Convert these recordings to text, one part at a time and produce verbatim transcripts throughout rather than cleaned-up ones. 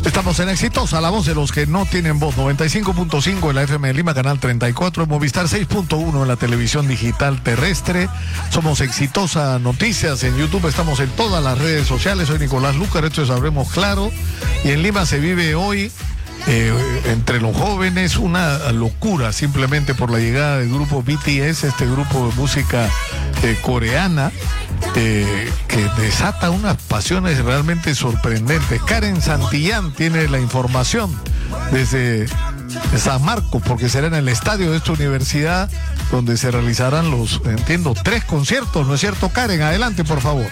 Estamos en Exitosa, la voz de los que no tienen voz. noventa y cinco punto cinco en la F M de Lima, canal treinta y cuatro, en Movistar seis punto uno en la televisión digital terrestre. Somos Exitosa Noticias en YouTube, estamos en todas las redes sociales. Soy Nicolás Lucar, esto es Hablemos Claro. Y en Lima se vive hoy, eh, entre los jóvenes, una locura simplemente por la llegada del grupo B T S, este grupo de música eh, coreana. Eh, que desata unas pasiones realmente sorprendentes. Karen Santillán tiene la información desde San Marcos, porque será en el estadio de esta universidad donde se realizarán los, entiendo, tres conciertos, ¿no es cierto, Karen? Adelante, por favor.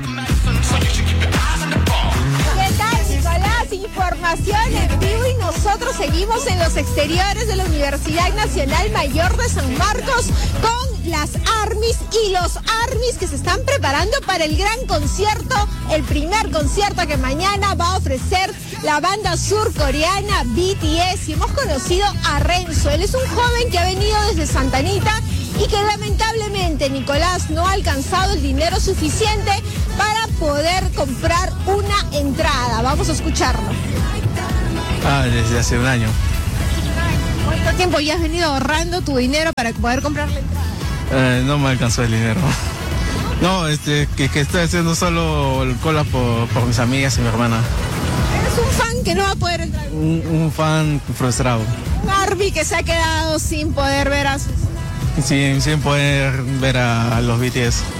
¿Qué tal, Nicolás? Información en vivo y nosotros seguimos en los exteriores de la Universidad Nacional Mayor de San Marcos con las ARMYs y los ARMYs que se están preparando para el gran concierto, el primer concierto que mañana va a ofrecer la banda surcoreana B T S. Y hemos conocido a Renzo. Él es un joven que ha venido desde Santa Anita y que lamentablemente, Nicolás, no ha alcanzado el dinero suficiente para poder comprar una entrada. Vamos a escucharlo. Ah, desde hace un año. ¿Cuánto tiempo ya has venido ahorrando tu dinero para poder comprar la entrada? Eh, no me alcanzó el dinero. No, este, que, que estoy haciendo solo el cola por, por mis amigas y mi hermana. ¿Eres un fan que no va a poder entrar? Un, un fan frustrado. Un ARMY que se ha quedado sin poder ver a sus... Sin, sin poder ver a, a los B T S.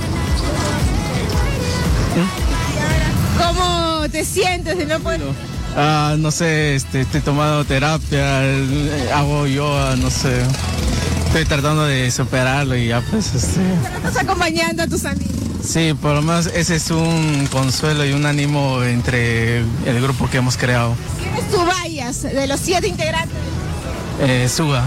¿Mm? ¿Cómo te sientes de no poder...? Ah, no sé, este, estoy tomando terapia, hago yoga, no sé. Estoy tratando de superarlo y ya pues este... ¿Estás acompañando a tus amigos? Sí, por lo menos ese es un consuelo y un ánimo entre el grupo que hemos creado. ¿Quién es tu Bayas de los siete integrantes? Eh, Suga.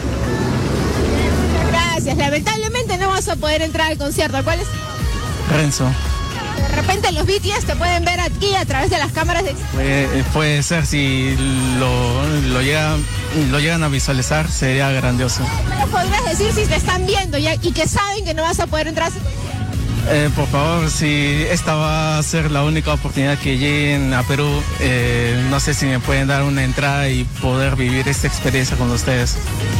Gracias, lamentablemente no vas a poder entrar al concierto. ¿Cuál es? Renzo. De repente los B T S te pueden ver aquí a través de las cámaras de... Puede, puede ser, si lo, lo, llegan, lo llegan a visualizar, sería grandioso. ¿Me lo podrías decir si te están viendo ya, y que saben que no vas a poder entrar? Eh, por favor, si esta va a ser la única oportunidad que lleguen a Perú, eh, no sé si me pueden dar una entrada y poder vivir esta experiencia con ustedes.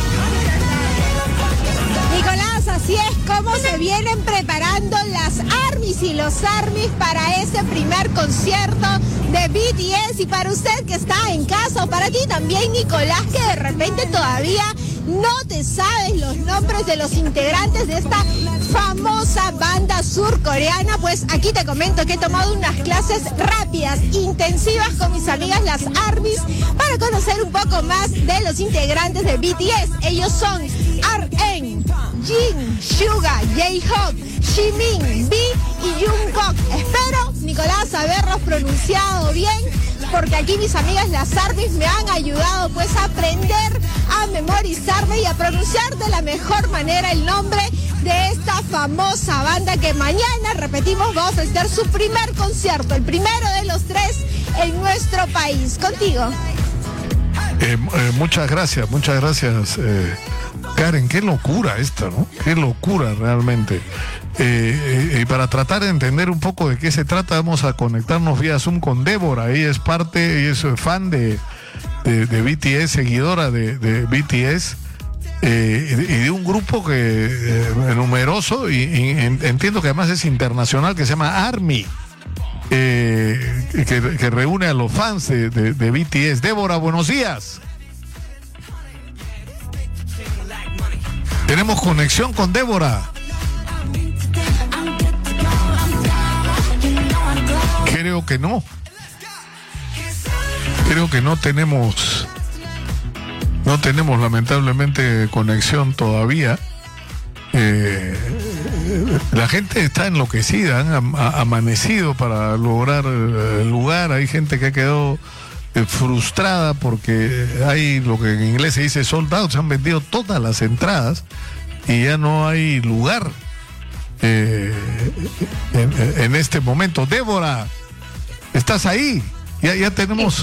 Nicolás, así es como se vienen preparando las ARMYs y los ARMYs para ese primer concierto de B T S. Y para usted que está en casa, o para ti también, Nicolás, que de repente todavía no te sabes los nombres de los integrantes de esta famosa banda surcoreana, pues aquí te comento que he tomado unas clases rápidas, intensivas con mis amigas las ARMYs para conocer un poco más de los integrantes de B T S. Ellos son R N, Jin, Suga, J-Hope, Jimin, V y Jungkook. Espero, Nicolás, haberlos pronunciado bien, porque aquí mis amigas las ARMYs me han ayudado pues a aprender, a memorizarme y a pronunciar de la mejor manera el nombre de esta famosa banda que mañana, repetimos, va a ofrecer su primer concierto, el primero de los tres en nuestro país. Contigo. Eh, eh, muchas gracias, muchas gracias, eh, Karen. Qué locura esta, ¿no? Qué locura realmente. Eh, eh, y para tratar de entender un poco de qué se trata, vamos a conectarnos vía Zoom con Débora. Ella es parte, ella es fan de, de, de B T S, seguidora de, de B T S, eh, y de un grupo que eh, numeroso, y, y entiendo que además es internacional, que se llama ARMY. Eh, que, que reúne a los fans de, de, de B T S. Débora, buenos días. Tenemos conexión con Débora. Creo que no. Creo que no tenemos, no tenemos lamentablemente conexión todavía. Eh, la gente está enloquecida, han am- amanecido para lograr el lugar. Hay gente que ha quedado eh, frustrada porque hay lo que en inglés se dice sold out, se han vendido todas las entradas y ya no hay lugar eh, en, en este momento. Débora, ¿estás ahí? Ya, ya tenemos...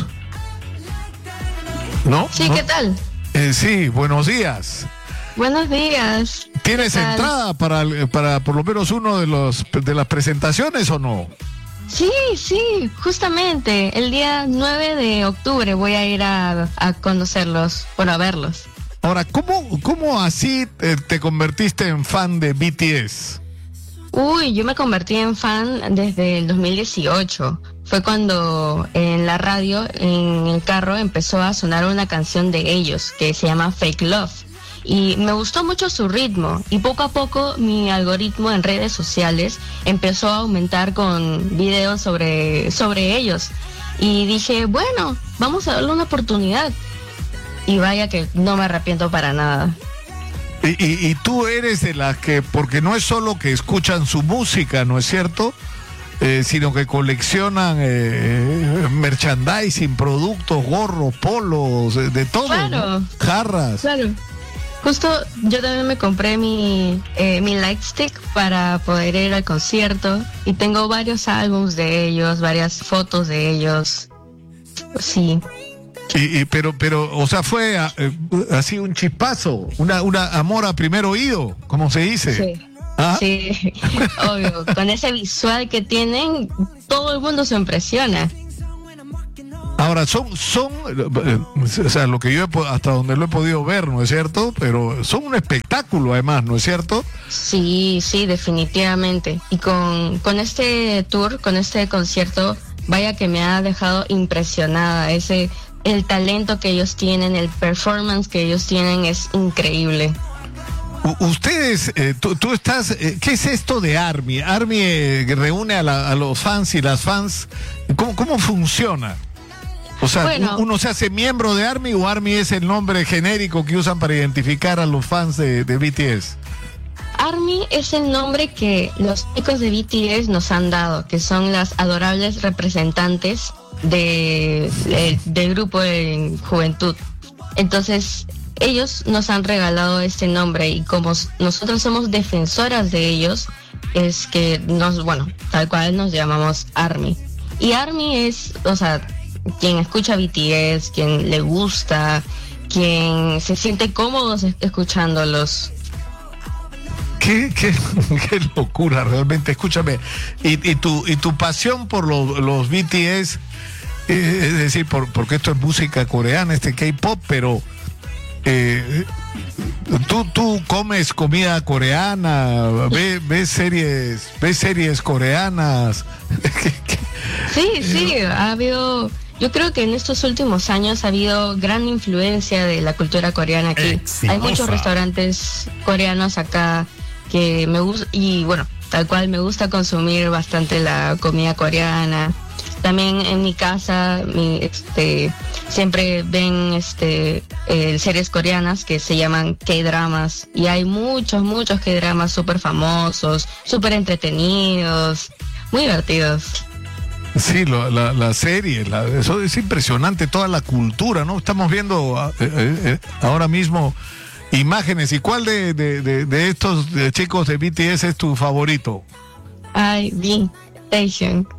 ¿No? Sí, ¿No? ¿qué tal? Eh, sí, buenos días. Buenos días. ¿Tienes entrada para, para por lo menos uno de los de las presentaciones o no? Sí, sí, justamente el día nueve de octubre voy a ir a, a conocerlos, bueno, a verlos. Ahora, ¿cómo, cómo así te, te convertiste en fan de B T S? Uy, yo me convertí en fan desde el dos mil dieciocho. Fue cuando en la radio, en el carro, empezó a sonar una canción de ellos que se llama Fake Love. Y me gustó mucho su ritmo y poco a poco mi algoritmo en redes sociales empezó a aumentar con videos sobre, sobre ellos. Y dije, bueno, vamos a darle una oportunidad. Y vaya que no me arrepiento para nada. Y, y, y tú eres de las que, porque no es solo que escuchan su música, ¿no es cierto? Eh, sino que coleccionan eh, merchandising, productos, gorros, polos, de, de todo, claro, ¿no? Jarras. Claro. Justo yo también me compré mi, eh, mi Lightstick para poder ir al concierto y tengo varios álbumes de ellos, varias fotos de ellos. Sí. Y, y, pero, pero, o sea, fue eh, así un chispazo, una, una amor a primer oído, como se dice. Sí. ¿Ah? Sí, obvio. Con ese visual que tienen, todo el mundo se impresiona. Ahora, son, son, eh, o sea, lo que yo he, hasta donde lo he podido ver, ¿no es cierto? Pero son un espectáculo además, ¿no es cierto? Sí, sí, definitivamente. Y con, con este tour, con este concierto, vaya que me ha dejado impresionada. Ese, el talento que ellos tienen, el performance que ellos tienen es increíble. U- ustedes, eh, tú, tú estás, eh, ¿qué es esto de ARMY? ARMY eh, reúne a, la, a los fans y las fans. ¿Cómo, cómo funciona? O sea, Bueno, ¿uno se hace miembro de ARMY o ARMY es el nombre genérico que usan para identificar a los fans de, de B T S? ARMY es el nombre que los chicos de B T S nos han dado, que son las adorables representantes de, de- del grupo en juventud. Entonces, ellos nos han regalado este nombre y como s- nosotros somos defensoras de ellos, es que nos, bueno, tal cual nos llamamos ARMY. Y ARMY es, o sea, quien escucha B T S, quien le gusta, quien se siente cómodo es- escuchándolos. Qué, qué, qué locura realmente, escúchame. Y, y, tu, y tu pasión por los, los B T S, eh, es decir, por, porque esto es música coreana, este K-pop, pero eh, tú, tú comes comida coreana, ves, ves series, ves series coreanas. Sí, sí, ha habido, yo creo que en estos últimos años ha habido gran influencia de la cultura coreana aquí. Exitosa. Hay muchos restaurantes coreanos acá que me gusta, y bueno, tal cual me gusta consumir bastante la comida coreana. También en mi casa, mi, este, siempre ven este eh, series coreanas que se llaman K-dramas y hay muchos, muchos K-dramas súper famosos, súper entretenidos, muy divertidos. Sí, lo- la, la serie, la- eso es impresionante, toda la cultura, ¿no? Estamos viendo ah, eh, eh, eh, ahora mismo imágenes. ¿Y cuál de, de, de, de estos de chicos de B T S es tu favorito? Ay, bien, Station.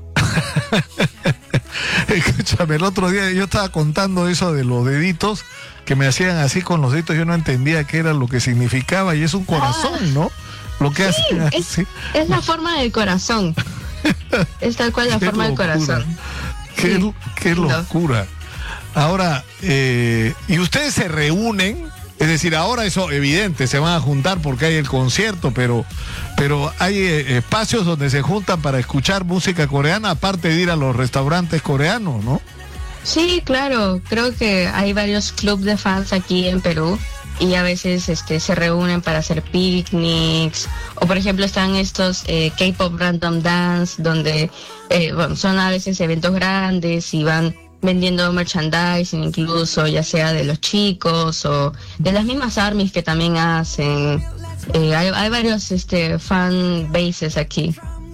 Escúchame, el otro día yo estaba contando eso de los deditos que me hacían así con los deditos, yo no entendía qué era lo que significaba y es un corazón, ¿no? Lo que Sí, hacen es, así. es la forma del corazón. Es tal cual la Qué forma locura. del corazón. Qué, Sí, qué lindo. locura. Ahora, eh, ¿y ustedes se reúnen? Es decir, ahora eso evidente, se van a juntar porque hay el concierto, pero, pero hay eh, espacios donde se juntan para escuchar música coreana, aparte de ir a los restaurantes coreanos, ¿no? Sí, claro. Creo que hay varios clubes de fans aquí en Perú y a veces este, se reúnen para hacer picnics. O por ejemplo están estos eh, K-pop Random Dance, donde eh, bueno, son a veces eventos grandes y van vendiendo merchandising incluso, ya sea de los chicos o de las mismas ARMYs que también hacen. Eh, hay, hay varios este, fan bases aquí.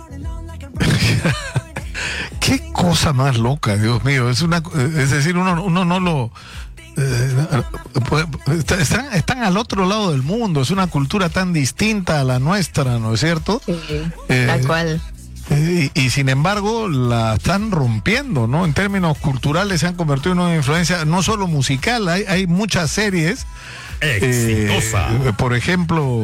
Qué cosa más loca, Dios mío. Es una, es decir, uno, uno no lo eh, pues, está- están, están al otro lado del mundo. Es una cultura tan distinta a la nuestra, ¿no es cierto? Sí, Eh, tal cual. Eh, y, y sin embargo la están rompiendo, ¿no? En términos culturales se han convertido en una influencia no solo musical, hay, hay muchas series, eh, Exitosa. eh, por ejemplo,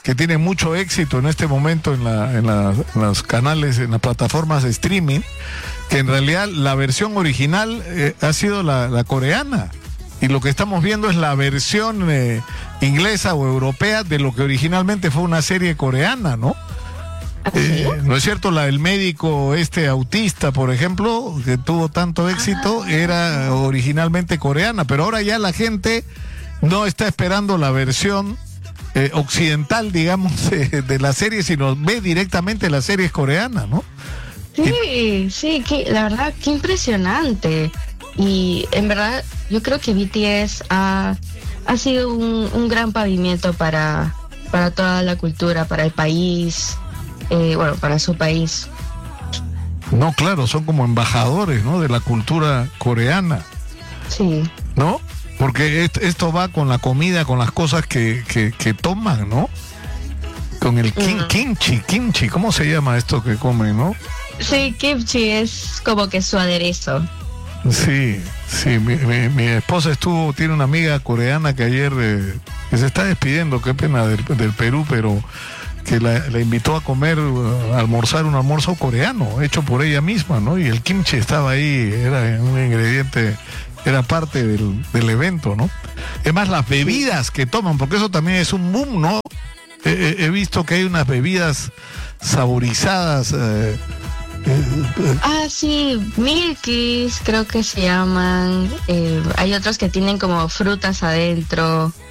que tiene mucho éxito en este momento en, la, en, la, en los canales, en las plataformas de streaming, que en realidad la versión original eh, ha sido la, la coreana. Y lo que estamos viendo es la versión eh, inglesa o europea de lo que originalmente fue una serie coreana, ¿no? Eh, ¿No es cierto? La del médico este autista, por ejemplo, que tuvo tanto éxito, era originalmente coreana, pero ahora ya la gente no está esperando la versión eh, occidental, digamos, eh, de la serie, sino ve directamente la serie coreana, ¿no? Sí, sí, que, la verdad, qué impresionante. Y en verdad, yo creo que B T S ha, ha sido un, un gran pavimento para, para toda la cultura, para el país. Eh, bueno, para su país. No, claro, son como embajadores, ¿no? De la cultura coreana. Sí. ¿No? Porque est- esto va con la comida, con las cosas que, que, que toman, ¿no? Con el kim- uh-huh. kimchi, kimchi, ¿cómo se llama esto que comen, no? Sí, kimchi es como que su aderezo. Sí, sí, mi, mi, mi esposa estuvo, tiene una amiga coreana que ayer, eh, que se está despidiendo, qué pena, del, del Perú, pero que la, la invitó a comer, a almorzar un almuerzo coreano, hecho por ella misma, ¿no? Y el kimchi estaba ahí, era un ingrediente, era parte del, del evento, ¿no? Es más, las bebidas que toman, porque eso también es un boom, ¿no? He, he visto que hay unas bebidas saborizadas. Eh, eh, ah, sí, milkies, creo que se llaman. Eh, hay otros que tienen como frutas adentro.